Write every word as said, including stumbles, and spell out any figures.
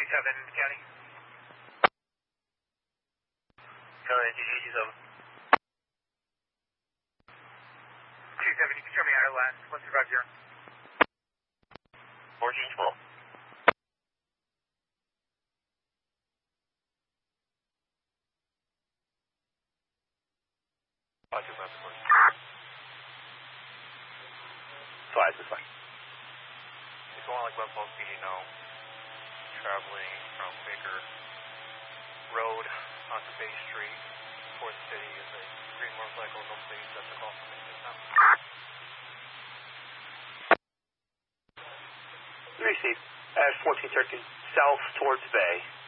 seven, County. County, G G two seven. two seven, you can show me our last, one two five zero. fourteen twelve. five two five. five two five. It's going like West Falls P D now, traveling from Baker Road onto Bay Street towards the city is a green motorcycle, no plate, that's a call from me just now. Receive, at fourteen thirteen, south towards Bay.